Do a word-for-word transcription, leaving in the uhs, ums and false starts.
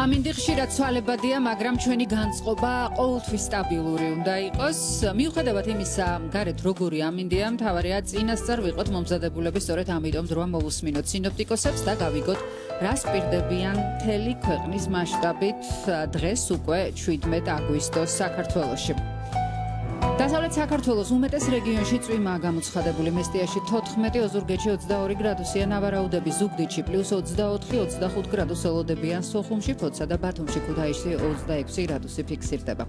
ამინდი ხშირად ცვალებადია, მაგრამ ჩვენი განწყობა ყოველთვის სტაბილური უნდა იყოს. მიუხედავად იმისა, გარეთ როგორი ამინდია, მთავარია წინასწარ ვიყოთ მომზადებულები, სწორედ ამიტომ დროა მოვუსმინოთ სინოპტიკოსებს და გავიგოთ, რას პირდებიან მთელი ქვეყნის მასშტაბით დღეს უკვე შვიდმეტ აგვისტოს საქართველოში. დასავლეთ საქართველოს უმეტეს რეგიონში წვიმაა გამოცხადებული. მესტიაში თოთხმეტი, ოზურგეთში ოცდაორი გრადუსია, ნავარაუდები ზუგდიდში პლუს ოცდაოთხი ოცდახუთ გრადუს ელოდებიან, სოხუმში, ფოთსა და ბათუმში, ქუთაისში ოცდაექვსი გრადუსი ფიქსირდება.